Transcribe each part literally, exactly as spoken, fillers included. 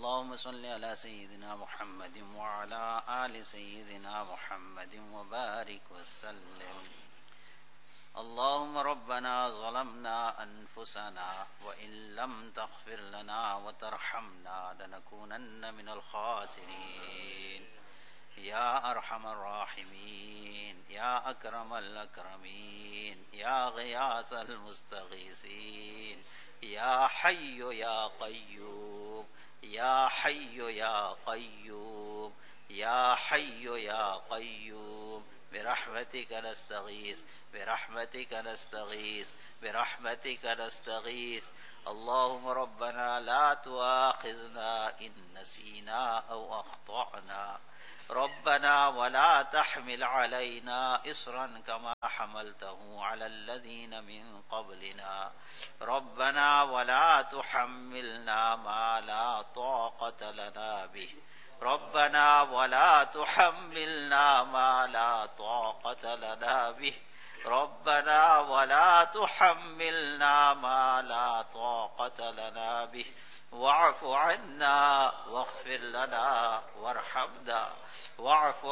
اللهم صل على سيدنا محمد وعلى آل سيدنا محمد وبارك وسلم. اللهم ربنا ظلمنا أنفسنا وإن لم تغفر لنا وترحمنا لنكونن من الخاسرين. يا أرحم الراحمين، يا أكرم الأكرمين، يا غياث المستغيثين، يا حي يا قيوم، يا حي يا قيوم، يا حي يا قيوم، برحمتك نستغيث، برحمتك نستغيث، برحمتك نستغيث. اللهم ربنا لا تؤاخذنا إن نسينا أو أخطأنا، ربنا ولا تحمل علينا إصرا كما حملته على الذين من قبلنا، ربنا ولا تحملنا ما لا طاقة لنا به، ربنا ولا تحملنا ما لا طاقة لنا به، ربنا ولا تحملنا ما لا طاقة لنا به. واعف عنا واغفر لنا وارحمنا، واعف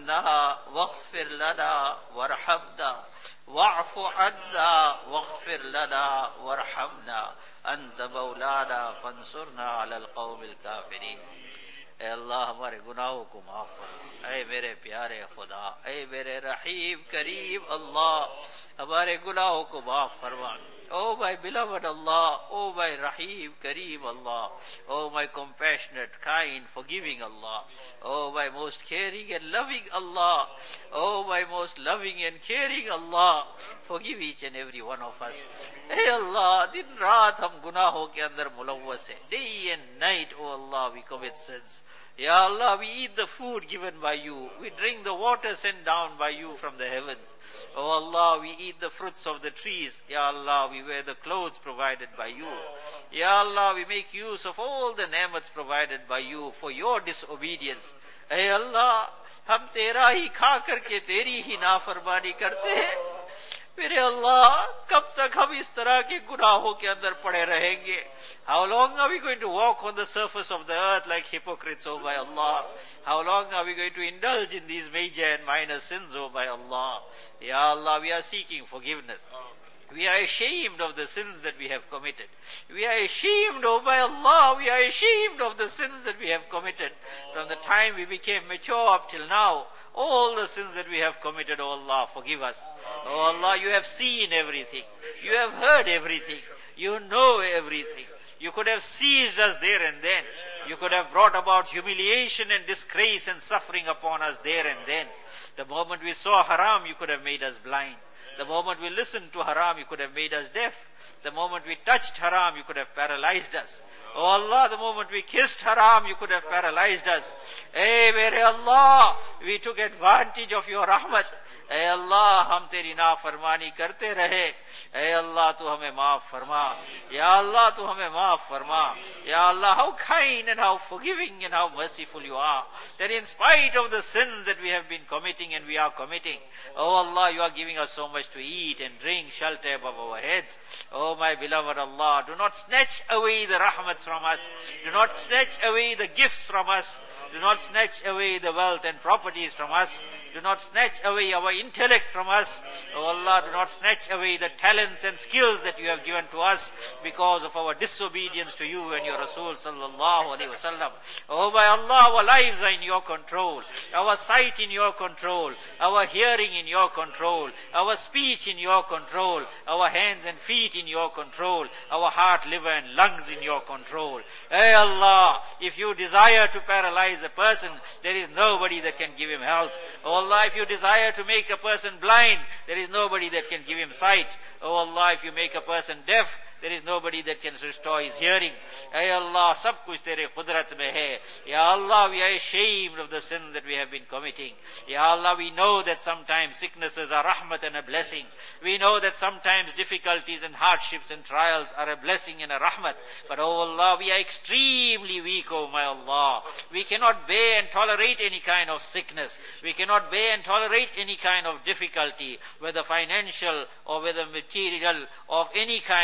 عنا واغفر لنا وارحمنا، واعف عنا واغفر لنا وارحمنا. أنت مولانا فانصرنا على القوم الكافرين. اے اللہ ہمارے گناہوں کو معاف فرما، اے میرے پیارے خدا، اے میرے رحیم کریم اللہ، ہمارے گناہوں کو معاف فرما. Oh my beloved Allah, oh my Rahim, Kareem Allah, oh my compassionate, kind, forgiving Allah, oh my most caring and loving Allah, oh my most loving and caring Allah, forgive each and every one of us. Hey Allah, din raat hum gunahon ke andar mulawwas hai, day and night, oh Allah, we commit sins. Ya Allah, we eat the food given by you, we drink the water sent down by you from the heavens. Oh Allah, we eat the fruits of the trees. Ya Allah, we wear the clothes provided by you. Ya Allah, we make use of all the ni'mats provided by you for your disobedience. Hey Allah, hum tera hi kha karke teri hi nafarmani karte hain. मेरे अल्लाह, कब तक हम इस तरह के गुनाहों के अंदर पड़े रहेंगे? How long are we going to walk on the surface of the earth like hypocrites, oh my Allah? How long are we going to indulge in these major and minor sins, oh my Allah? Ya Allah, we are seeking forgiveness. We are ashamed of the sins that we have committed. We are ashamed, oh my Allah, we are ashamed of the sins that we have committed. From the time we became mature up till now, all the sins that we have committed, oh Allah, forgive us. Oh Allah, you have seen everything. You have heard everything. You know everything. You could have seized us there and then. You could have brought about humiliation and disgrace and suffering upon us there and then. The moment we saw haram, you could have made us blind. The moment we listened to haram, you could have made us deaf. The moment we touched haram, you could have paralyzed us. Oh Allah, the moment we kissed haram, you could have paralyzed us. Hey, mere Allah, we took advantage of your rahmat. Hey Allah, hum teri nafarmani karte rahe. Hey Allah, tu hame maaf farma. Ya Allah, tu hame maaf farma. Ya Allah, how kind and how forgiving and how merciful you are. That in spite of the sins that we have been committing and we are committing, oh Allah, you are giving us so much to eat and drink, shelter above our heads. Oh my beloved Allah, do not snatch away the rahmats from us. Do not snatch away the gifts from us. Do not snatch away the wealth and properties from us. Do not snatch away our intellect from us. Oh Allah, do not snatch away the talents and skills that you have given to us because of our disobedience to you and your Rasul sallallahu alaihi wasallam. Oh my Allah, our lives are in your control. Our sight in your control. Our hearing in your control. Our speech in your control. Our hands and feet in your control. Our heart, liver and lungs in your control. Hey Allah, if you desire to paralyze a person, there is nobody that can give him health. Oh Allah, if you desire to make a person blind, there is nobody that can give him sight. Oh Allah, if you make a person deaf, there is nobody that can restore his hearing. Ay Allah, sab kuch tere qudrat mein hai. Ya Allah, we are ashamed of the sins that we have been committing. Ya Allah, we know that sometimes sicknesses are rahmat and a blessing. We know that sometimes difficulties and hardships and trials are a blessing and a rahmat. But oh Allah, we are extremely weak, oh my Allah. We cannot bear and tolerate any kind of sickness. We cannot bear and tolerate any kind of difficulty, whether financial or whether material of any kind, oh my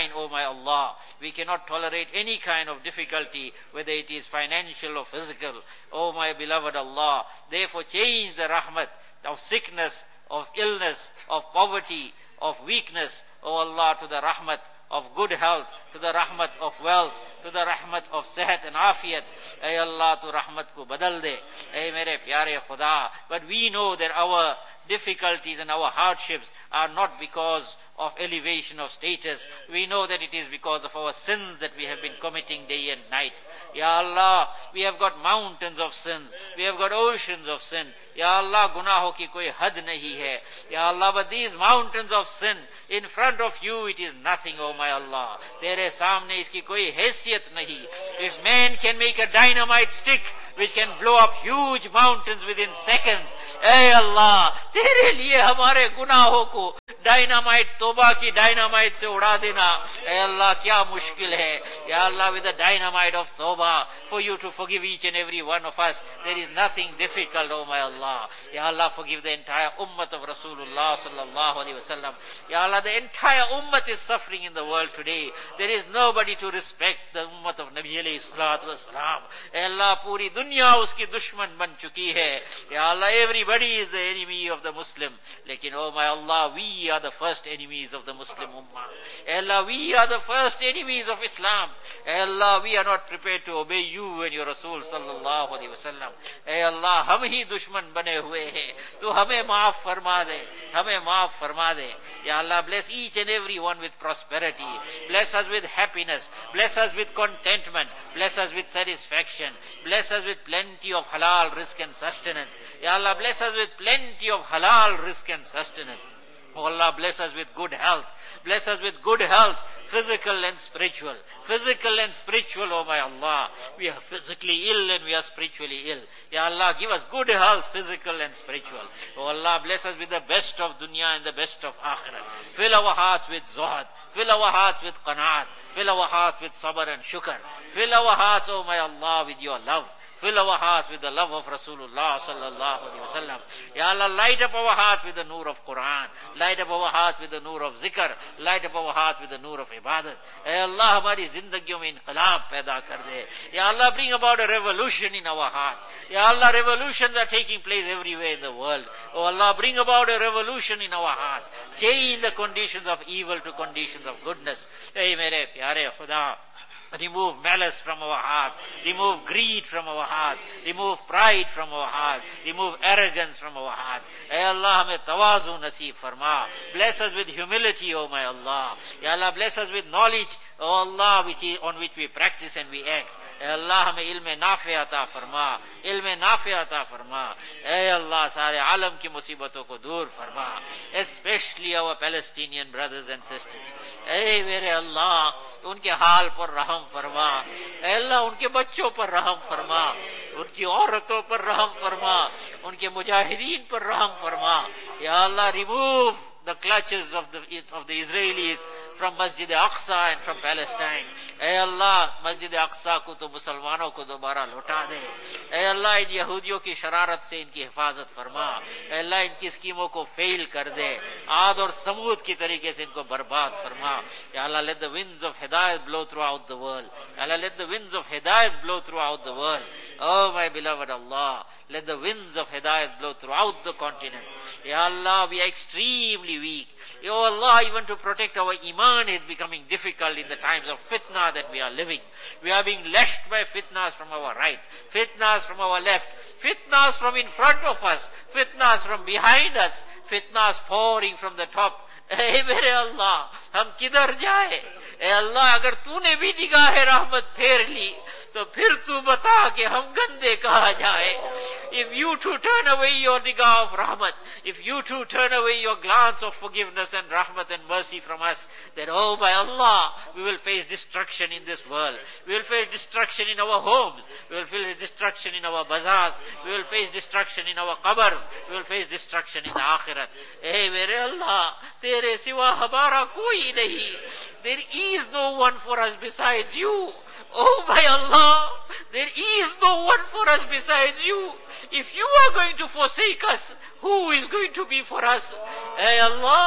my Allah. We cannot tolerate any kind of difficulty, whether it is financial or physical. Oh my beloved Allah, therefore change the rahmat of sickness, of illness, of poverty, of weakness, oh Allah, to the rahmat of good health, to the rahmat of wealth, to the rahmat of sehat and afiyat. Ay Allah, to rahmat ko badal de. Ay mere pyare Khuda. But we know that our difficulties and our hardships are not because of elevation of status. We know that it is because of our sins that we have been committing day and night. Ya Allah, we have got mountains of sins. We have got oceans of sin. Ya Allah, gunaho ki koi had nahi hai. Ya Allah, but these mountains of sin, in front of you it is nothing, oh my Allah. Tere samne iski koi haysiyat nahi. If man can make a dynamite stick which can blow up huge mountains within seconds, hey Allah, tere liye hamare gunaho ko dynamite तोबा की dynamite से उड़ा देना, ऐ अल्लाह क्या मुश्किल है. या अल्लाह, with the dynamite of tawbah, for you to forgive each and every one of us, there is nothing difficult, oh my Allah. Ya Allah, forgive the entire ummah of Rasulullah sallallahu alaihi wasallam. Ya Allah, the entire ummah is suffering in the world today. There is nobody to respect the ummah of Nabi alayhi salatu wasalam. Ya Allah, puri dunya uski dushman ban chuki hai. Ya Allah, everybody is the enemy of the Muslim. Lekin, oh my Allah, we are the first enemies of the Muslim Ummah. Allah, we are the first enemies of Islam. Allah, we are not prepared to obey you and your Rasul sallallahu alaihi wasallam. Allah, hum hi dushman bane hue hai. Tu hame maaf farma de. Hame maaf farma de. Ya Allah, bless each and every one with prosperity. Bless us with happiness. Bless us with contentment. Bless us with satisfaction. Bless us with plenty of halal rizq and sustenance. Ya Allah, bless us with plenty of halal rizq and sustenance. Oh Allah, bless us with good health. Bless us with good health, physical and spiritual. Physical and spiritual, oh my Allah. We are physically ill and we are spiritually ill. Ya Allah, give us good health, physical and spiritual. Oh Allah, bless us with the best of dunya and the best of akhirat. Fill our hearts with zuhad. Fill our hearts with qanaat. Fill our hearts with sabr and shukr. Fill our hearts, oh my Allah, with your love. Fill our hearts with the love of Rasulullah sallallahu alaihi wasallam. Ya Allah, light up our hearts with the nur of Quran. Light up our hearts with the nur of zikr. Light up our hearts with the nur of ibadat. Ya Allah, hamari zindagiyon mein inqilab paida kar de. Ya Allah, bring about a revolution in our hearts. Ya Allah, revolutions are taking place everywhere in the world. Oh Allah, bring about a revolution in our hearts. Change the conditions of evil to conditions of goodness. Hey mere pyare Khuda. Remove malice from our hearts. Remove greed from our hearts. Remove pride from our hearts. Remove arrogance from our hearts. Ay Allah, hame tawazu naseeb farma. Bless us with humility, O my Allah. Ya Allah, bless us with knowledge, O Allah, which is, on which we practice and we act. Ay Allah, hame ilme nafi ata farma. Ilme nafi ata farma. Ay Allah, sare alam ki musibaton ko dur farma. Especially our Palestinian brothers and sisters. Ay mere Allah, unke haal par raham फरमा. अल्लाह, उनके बच्चों पर रहम फरमा, उनकी औरतों पर रहम फरमा, उनके मुजाहिदीन पर रहम फरमा. या अल्लाह, remove the clutches of the of the Israelis from Masjid Aqsa and from Palestine. Ay Allah, Masjid Aqsa को तो मुसलमानों को दोबारा लौटा दे. Ay Allah, इन यहूदियों की शरारत से इनकी हिफाजत फरमा. Ay Allah, इनकी स्कीमों को फेल कर दे. आद और समूद की तरीके से इनको बर्बाद फरमा. Ya Allah, let the winds of hidayat blow throughout the world. Ya Allah, let the winds of hidayat blow throughout the world. Oh my beloved Allah, let the winds of hidayat blow throughout the continents. Ya Allah, we are extremely weak. Ya Allah, even to protect our iman is becoming difficult in the times of fitna that we are living. We are being lashed by fitnas from our right, fitnas from our left, fitnas from in front of us, fitnas from behind us, fitnas pouring from the top. Hey mere Allah, hum kidhar jaye? Hey Allah, agar तूने भी निगाह रहमत फेर ली, तो फिर तू बता कि हम गंदे कहाँ जाए. If you too turn away your nigah of rahmat, if you too turn away your glance of forgiveness and rahmat and mercy from us, then oh my Allah, we will face destruction in this world. We will face destruction in our homes. We will face destruction in our bazaars. We will face destruction in our qabrs. We will face destruction in the akhirat. Hey mere Allah, tere siwa hamara koi nahi. There is no one for us besides you. Oh my Allah, there is no one for us besides you. If you are going to forsake us, who is going to be for us? Hey Allah,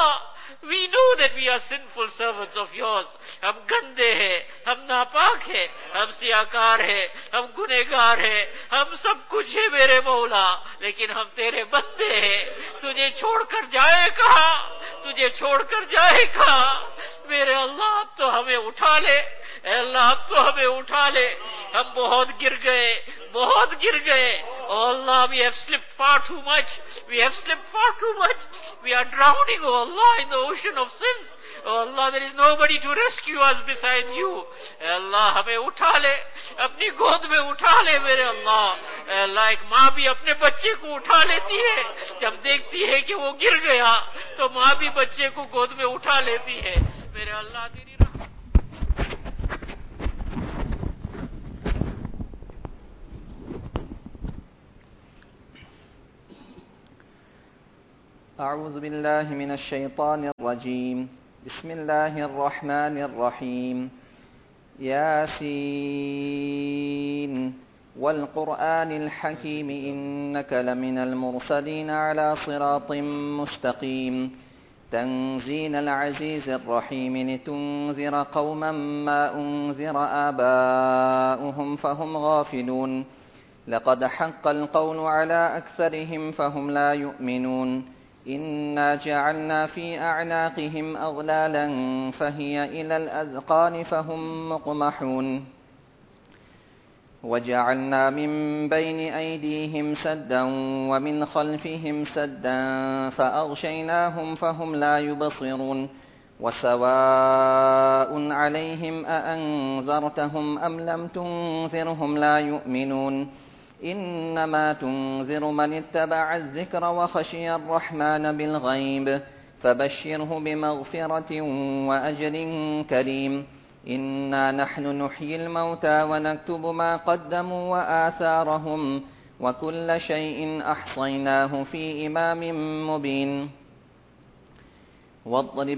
We know that we are sinful servants of yours. हम गंदे हैं, हम नापाक हैं, हम सियाकार हैं, हम गुनहगार हैं, हम सब कुछ है मेरे मौला, लेकिन हम तेरे बंदे हैं. तुझे छोड़कर जाए कहाँ? तुझे छोड़कर जाए कहाँ? मेरे अल्लाह अब तो हमें उठा ले. अल्लाह अब तो हमें उठा ले. हम बहुत गिर गए, बहुत गिर गए. Oh Allah, we have slipped far too much. We have slipped far too much. We are drowning, oh Allah, in the ocean of sins. Oh Allah, there is nobody to rescue us besides you. Allah, हमें उठा ले, अपनी गोद में उठा ले मेरे अल्लाह. अल्लाह, एक माँ भी अपने बच्चे को उठा लेती है. जब देखती है कि वो गिर गया, तो माँ भी बच्चे को गोद में उठा लेती है. मेरे अल्लाह, तेरी أعوذ بالله من الشيطان الرجيم. بسم الله الرحمن الرحيم. ياسين والقرآن الحكيم إنك لمن المرسلين على صراط مستقيم. تنزيل العزيز الرحيم لتنذر قوما ما أنذر آباؤهم فهم غافلون. لقد حق القول على أكثرهم فهم لا يؤمنون. إنا جعلنا في أعناقهم أغلالا فهي إلى الأذقان فهم مقمحون. وجعلنا من بين أيديهم سدا ومن خلفهم سدا فأغشيناهم فهم لا يبصرون. وسواء عليهم أأنذرتهم أم لم تنذرهم لا يؤمنون. إنما تنذر من اتبع الذكر وخشي الرحمن بالغيب فبشره بمغفرة وأجر كريم. إنا نحن نحيي الموتى ونكتب ما قدموا وآثارهم وكل شيء أحصيناه في إمام مبين. واضرب